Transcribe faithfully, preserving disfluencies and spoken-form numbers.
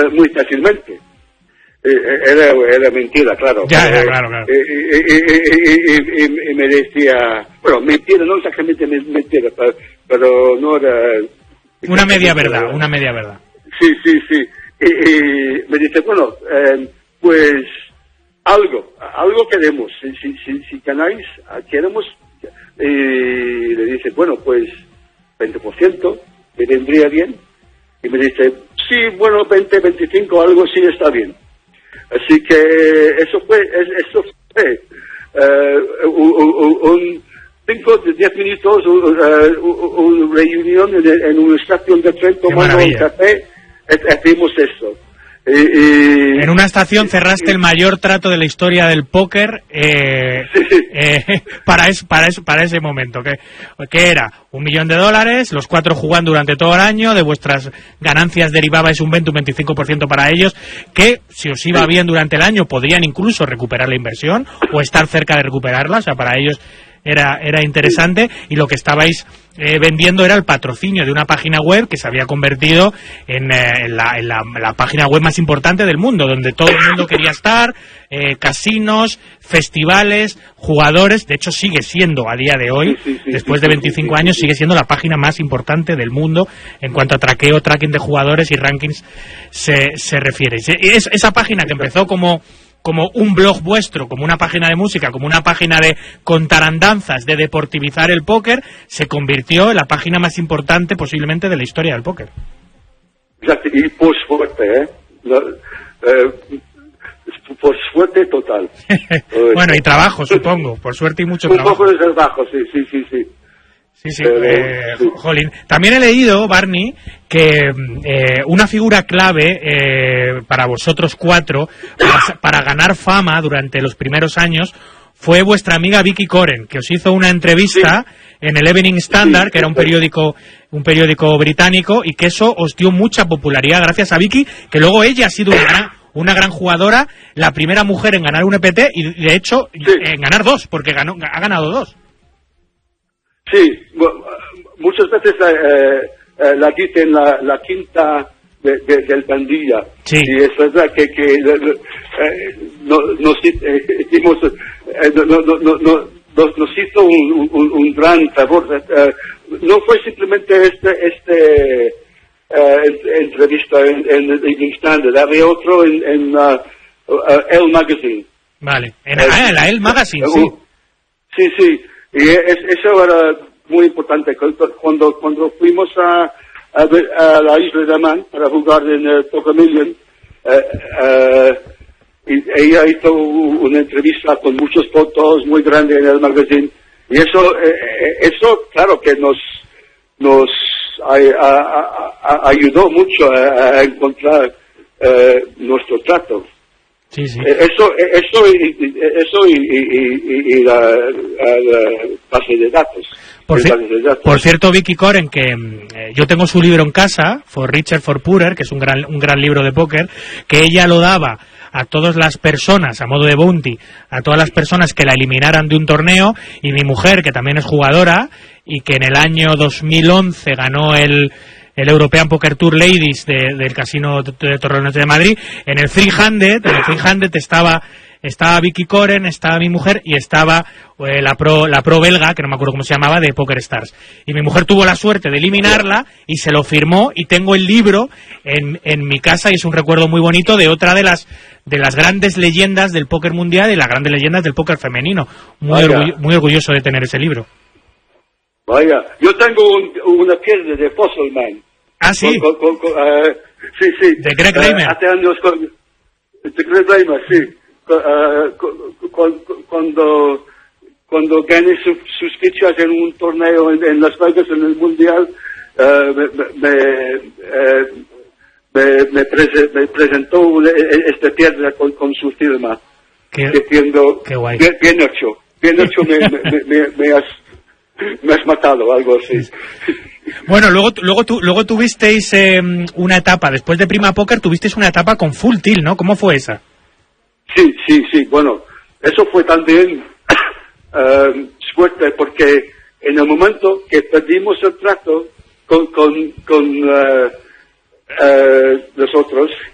uh, muy fácilmente. Era, era mentira, claro. Ya, ya, claro, claro. Y, y, y, y, y, y me decía, bueno, mentira, no exactamente mentira, pero, pero no era... Una media verdad, una media verdad. Sí, sí, sí. Y, y me dice, bueno, eh, pues algo, algo queremos. Si, si, si, si ganáis, queremos. Y le dice, bueno, pues veinte por ciento, me vendría bien. Y me dice, sí, bueno, veinte, veinticinco, algo sí está bien. Así que eso fue, eso fue uh, un, un cinco, diez minutos, una uh, uh, reunión en, en una estación de tren tomando un café, hacemos eso. Y, y, en una estación cerraste y, el mayor trato de la historia del póker eh, sí, sí. eh, para, es, para, es, para ese momento, que, que era un millón de dólares, los cuatro jugando durante todo el año, de vuestras ganancias derivabais un veinte, un veinticinco por ciento para ellos, que si os iba bien durante el año podrían incluso recuperar la inversión o estar cerca de recuperarla, o sea, para ellos era, era interesante, y lo que estabais eh, vendiendo era el patrocinio de una página web que se había convertido en, eh, en, la, en la, la página web más importante del mundo, donde todo el mundo quería estar, eh, casinos, festivales, jugadores. De hecho sigue siendo a día de hoy, sí, sí, sí, después sí, de veinticinco sí, sí, años, sí. sigue siendo la página más importante del mundo en cuanto a traqueo, tracking de jugadores y rankings se, se refiere. Es, esa página que empezó como como un blog vuestro, como una página de música, como una página de contar andanzas, de deportivizar el póker, se convirtió en la página más importante posiblemente de la historia del póker. Exacto, y por suerte, ¿eh? No, eh por suerte total. Bueno, y trabajo, supongo, por suerte y mucho un trabajo. Un poco de trabajo, sí, sí, sí, sí. Sí, sí, eh, sí. Jolín. También he leído, Barney, que eh, una figura clave eh, para vosotros cuatro, para, para ganar fama durante los primeros años, fue vuestra amiga Vicky Koren, que os hizo una entrevista sí. en el Evening Standard, sí, que era un periódico un periódico británico, y que eso os dio mucha popularidad gracias a Vicky, que luego ella ha sido una gran, una gran jugadora, la primera mujer en ganar un E P T, y de hecho sí. en ganar dos, porque ganó, ha ganado dos. Sí, muchas veces eh, eh, la dicen la, la quinta de, de, del pandilla. Sí. Y es verdad que, que eh, no, nos hicimos, eh, no, no, no, no, nos, nos hizo un, un, un gran favor. Eh, no fue simplemente este este eh, entrevista en, en el Evening Standard, había otro en, en uh, uh, Elle Magazine. Vale, en, eh, ah, en la Elle Magazine, sí. Uh, sí, sí. Y es, eso era muy importante. Cuando cuando fuimos a, a, a la isla de Man para jugar en el Poker Million, eh, eh, y ella hizo una entrevista con muchas fotos muy grandes en el magazine. Y eso, eh, eso claro que nos nos a, a, a, ayudó mucho a, a encontrar eh, nuestro trato. Sí, sí. Eso, eso, y, eso y, y, y, y la, la base de datos. Por, ci de datos. Por cierto, Vicky Koren, que eh, yo tengo su libro en casa, For Richer, For Poorer, que es un gran, un gran libro de póker, que ella lo daba a todas las personas, a modo de bounty, a todas las personas que la eliminaran de un torneo, y mi mujer, que también es jugadora, y que en el año dos mil once ganó el... el European Poker Tour Ladies de, del Casino de, de Torrelodones de Madrid, en el three hundred, en el three hundred estaba, estaba Vicky Koren, estaba mi mujer y estaba eh, la pro la pro belga, que no me acuerdo cómo se llamaba, de Poker Stars. Y mi mujer tuvo la suerte de eliminarla y se lo firmó, y tengo el libro en, en mi casa, y es un recuerdo muy bonito de otra de las de las grandes leyendas del póker mundial y las grandes leyendas del póker femenino. Muy, orgullo, muy orgulloso de tener ese libro. Vaya, yo tengo un, una piedra de Fossilman. Ah, sí. Con, con, con, uh, sí, sí. De Greg Reimer. Uh, hace años con, de Greg Reimer, sí. Uh, con, con, cuando cuando gané su, sus fichas en un torneo en, en Las Vegas en el Mundial, uh, me, me, uh, me, me, prese, me presentó esta piedra con, con su firma. Qué, diciendo, qué guay. Bien, bien hecho, bien hecho, me, me, me, me has... me has matado, algo así. Bueno, luego luego tu, luego tuvisteis eh, una etapa, después de Prima Poker, tuvisteis una etapa con Full Tilt, ¿no? ¿Cómo fue esa? Sí, sí, sí, bueno, eso fue también uh, suerte, porque en el momento que perdimos el trato con, con, con uh, uh, los otros,